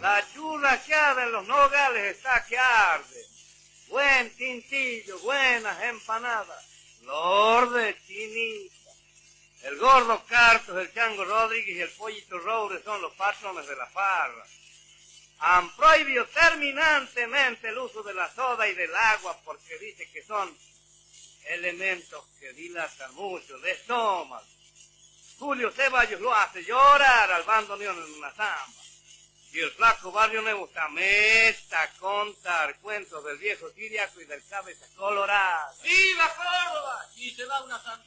La churrasqueada en los nogales está que arde. Buen tintillo, buenas empanadas. Flor de chinita. El gordo Cartos, el Chango Rodríguez y el Pollito Roures son los patrones de la farra. Han prohibido terminantemente el uso de la soda y del agua porque dice que son elementos que dilatan mucho el estómago. Julio Ceballos lo hace llorar al bandoneón en una samba. Y el flaco Barrio Nuevo se meta a contar cuentos del viejo Siriaco y del cabeza colorada. ¡Viva Córdoba! Y se va una sandía.